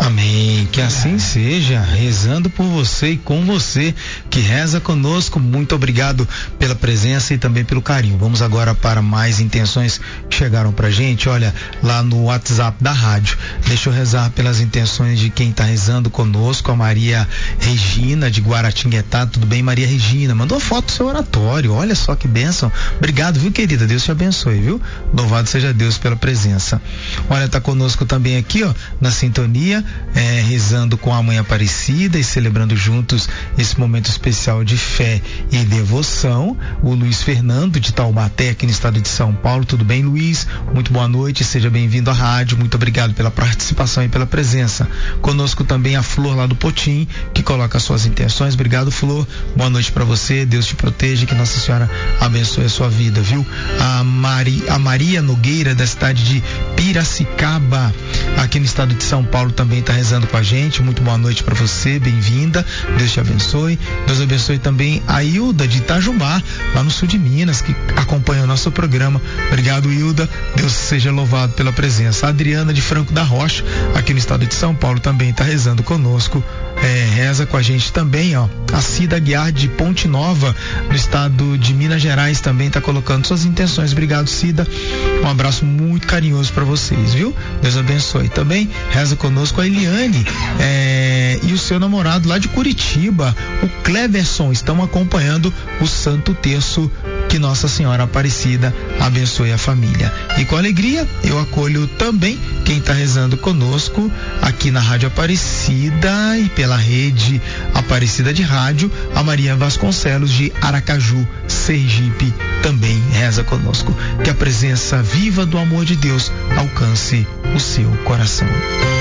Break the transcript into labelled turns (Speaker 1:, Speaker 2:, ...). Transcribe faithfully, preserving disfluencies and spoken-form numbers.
Speaker 1: Amém, que assim seja, rezando por você e com você que reza conosco. Muito obrigado pela presença e também pelo carinho. Vamos agora para mais intenções que chegaram pra gente, olha, lá no WhatsApp da rádio. Deixa eu rezar pelas intenções de quem tá rezando conosco, a Maria Regina de Guaratinguetá. Tudo bem, Maria Regina? Mandou foto do seu oratório, olha só que bênção. Obrigado, viu, querida? Deus te abençoe, viu? Louvado seja Deus pela presença. Olha, tá conosco também aqui, ó, na sintonia, é, rezando com a Mãe Aparecida e celebrando juntos esse momento especial de fé e devoção, o Luiz Fernando de Taubaté, aqui no estado de São Paulo. Tudo bem, Luiz? Muito boa noite, seja bem-vindo à rádio, muito obrigado pela participação e pela presença. Conosco também a Flor lá do Potim, que coloca suas intenções. Obrigado, Flor, boa noite para você, Deus te proteja, que Nossa Senhora abençoe a sua vida, viu? A, Mari, a Maria Nogueira, da cidade de Piracicaba, aqui no estado de São Paulo, também está rezando com a gente. Muito boa noite para você, bem-vinda, Deus te abençoe. Deus abençoe também a Hilda de Itajubá, lá no sul de Minas, que acompanha o nosso programa. Obrigado, Hilda, Deus seja louvado pela presença. A Adriana de Franco da Rocha, aqui no estado de São Paulo, também está rezando conosco, é, reza com a gente também, ó. A Cida Guiar de Ponte Nova, no estado de Minas Gerais, também está colocando suas intenções. Obrigado, Cida, um abraço muito carinhoso para vocês, viu? Deus abençoe. Também reza conosco a Eliane, é, e o seu namorado lá de Curitiba, o Cleverson, estão acompanhando o Santo Terço. Que Nossa Senhora Aparecida abençoe a família. E com alegria eu acolho também quem está rezando conosco aqui na Rádio Aparecida e pela rede Aparecida de Rádio, a Maria Vasconcelos de Aracaju, Sergipe, também reza conosco. Que a presença viva do amor de Deus alcance o seu coração.